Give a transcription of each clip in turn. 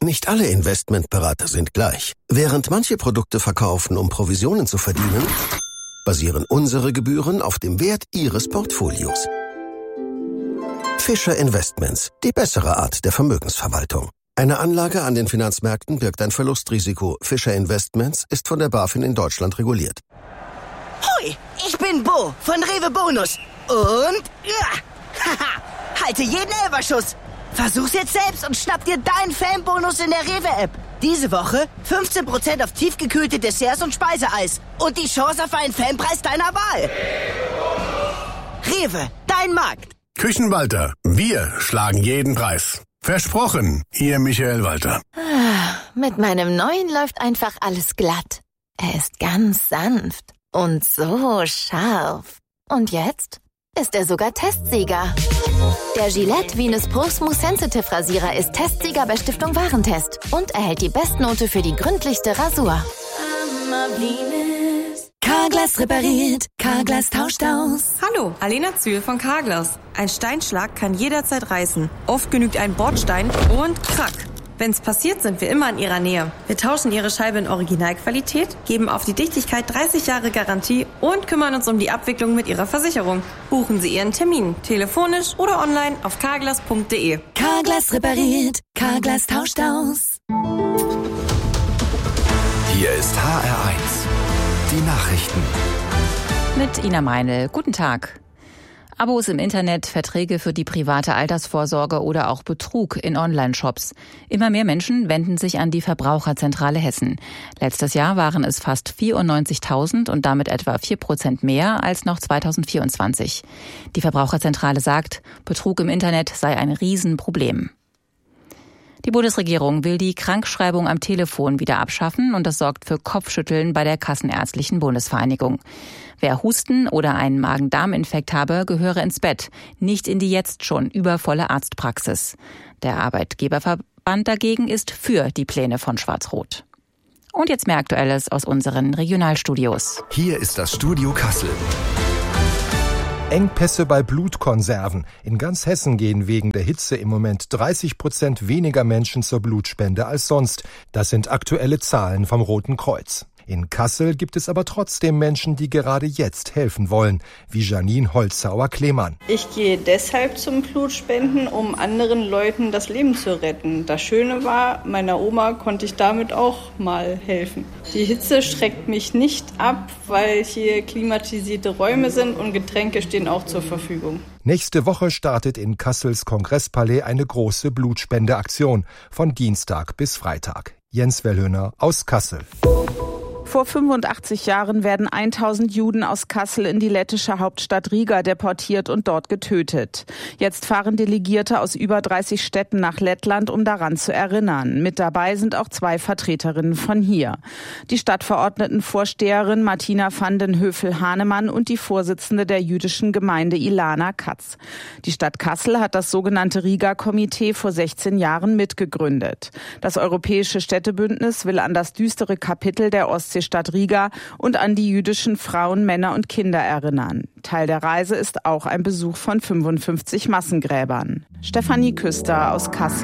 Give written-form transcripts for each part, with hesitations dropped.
Nicht alle Investmentberater sind gleich. Während manche Produkte verkaufen, um Provisionen zu verdienen, basieren unsere Gebühren auf dem Wert Ihres Portfolios. Fischer Investments, die bessere Art der Vermögensverwaltung. Eine Anlage an den Finanzmärkten birgt ein Verlustrisiko. Fischer Investments ist von der BaFin in Deutschland reguliert. Hui, ich bin Bo von Rewe Bonus. Und halte jeden Elferschuss. Versuch's jetzt selbst und schnapp dir deinen Fanbonus in der Rewe-App. Diese Woche 15% auf tiefgekühlte Desserts und Speiseeis. Und die Chance auf einen Fanpreis deiner Wahl. Rewe, dein Markt. Küchenwalter, wir schlagen jeden Preis. Versprochen, Ihr Michael Walter. Mit meinem neuen läuft einfach alles glatt. Er ist ganz sanft und so scharf. Und jetzt ist er sogar Testsieger. Der Gillette Venus Pro Smooth Sensitive Rasierer ist Testsieger bei Stiftung Warentest und erhält die Bestnote für die gründlichste Rasur. Carglass repariert, Carglass tauscht aus. Hallo, Alena Zühl von Carglass. Ein Steinschlag kann jederzeit reißen. Oft genügt ein Bordstein und krack. Wenn's passiert, sind wir immer in Ihrer Nähe. Wir tauschen Ihre Scheibe in Originalqualität, geben auf die Dichtigkeit 30 Jahre Garantie und kümmern uns um die Abwicklung mit Ihrer Versicherung. Buchen Sie Ihren Termin, telefonisch oder online auf carglass.de. Carglass repariert, Carglass tauscht aus. Hier ist HR1, die Nachrichten. Mit Ina Meinl. Guten Tag. Abos im Internet, Verträge für die private Altersvorsorge oder auch Betrug in Online-Shops. Immer mehr Menschen wenden sich an die Verbraucherzentrale Hessen. Letztes Jahr waren es fast 94.000 und damit etwa 4% mehr als noch 2024. Die Verbraucherzentrale sagt, Betrug im Internet sei ein Riesenproblem. Die Bundesregierung will die Krankschreibung am Telefon wieder abschaffen und das sorgt für Kopfschütteln bei der Kassenärztlichen Bundesvereinigung. Wer Husten oder einen Magen-Darm-Infekt habe, gehöre ins Bett, nicht in die jetzt schon übervolle Arztpraxis. Der Arbeitgeberverband dagegen ist für die Pläne von Schwarz-Rot. Und jetzt mehr Aktuelles aus unseren Regionalstudios. Hier ist das Studio Kassel. Engpässe bei Blutkonserven. In ganz Hessen gehen wegen der Hitze im Moment 30% weniger Menschen zur Blutspende als sonst. Das sind aktuelle Zahlen vom Roten Kreuz. In Kassel gibt es aber trotzdem Menschen, die gerade jetzt helfen wollen, wie Janine Holzhauer-Klemann. Ich gehe deshalb zum Blutspenden, um anderen Leuten das Leben zu retten. Das Schöne war, meiner Oma konnte ich damit auch mal helfen. Die Hitze schreckt mich nicht ab, weil hier klimatisierte Räume sind und Getränke stehen auch zur Verfügung. Nächste Woche startet in Kassels Kongresspalais eine große Blutspendeaktion von Dienstag bis Freitag. Jens Wellhöhner aus Kassel. Vor 85 Jahren werden 1000 Juden aus Kassel in die lettische Hauptstadt Riga deportiert und dort getötet. Jetzt fahren Delegierte aus über 30 Städten nach Lettland, um daran zu erinnern. Mit dabei sind auch 2 Vertreterinnen von hier. Die Stadtverordnetenvorsteherin Martina van den Höfel-Hahnemann und die Vorsitzende der jüdischen Gemeinde Ilana Katz. Die Stadt Kassel hat das sogenannte Riga-Komitee vor 16 Jahren mitgegründet. Das Europäische Städtebündnis will an das düstere Kapitel der Ostseestadt Riga und an die jüdischen Frauen, Männer und Kinder erinnern. Teil der Reise ist auch ein Besuch von 55 Massengräbern. Stefanie Küster aus Kassel.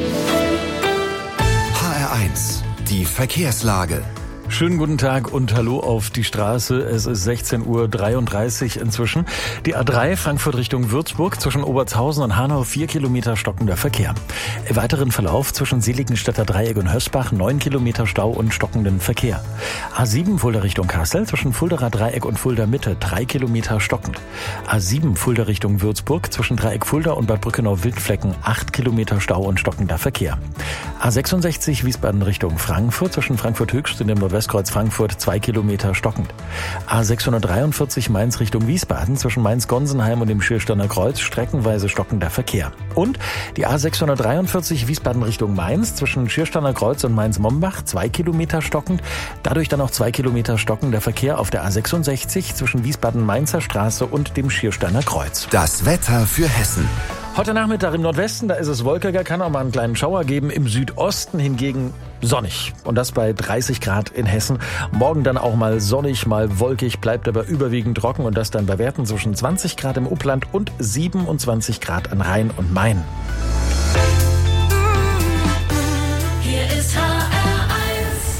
HR1, die Verkehrslage. Schönen guten Tag und hallo auf die Straße. Es ist 16:33 Uhr inzwischen. Die A3 Frankfurt Richtung Würzburg zwischen Obertshausen und Hanau 4 Kilometer stockender Verkehr. Im weiteren Verlauf zwischen Seligenstädter Dreieck und Hösbach 9 Kilometer Stau und stockenden Verkehr. A7 Fulda Richtung Kassel zwischen Fuldaer Dreieck und Fulda Mitte 3 Kilometer stockend. A7 Fulda Richtung Würzburg zwischen Dreieck Fulda und Bad Brückenau-Wildflecken 8 Kilometer Stau und stockender Verkehr. A66 Wiesbaden Richtung Frankfurt zwischen Frankfurt Höchst und dem Nordwestkreuz Frankfurt 2 Kilometer stockend. A643 Mainz Richtung Wiesbaden zwischen Mainz-Gonsenheim und dem Schiersteiner Kreuz streckenweise stockender Verkehr. Und die A643 Wiesbaden Richtung Mainz zwischen Schiersteiner Kreuz und Mainz-Mombach 2 Kilometer stockend. Dadurch dann noch 2 Kilometer stockender Verkehr auf der A66 zwischen Wiesbaden-Mainzer Straße und dem Schiersteiner Kreuz. Das Wetter für Hessen. Heute Nachmittag im Nordwesten, da ist es wolkiger, kann auch mal einen kleinen Schauer geben. Im Südosten hingegen sonnig. Und das bei 30 Grad in Hessen. Morgen dann auch mal sonnig, mal wolkig, bleibt aber überwiegend trocken. Und das dann bei Werten zwischen 20 Grad im Upland und 27 Grad an Rhein und Main.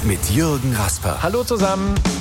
mit Jürgen Rasper. Hallo zusammen.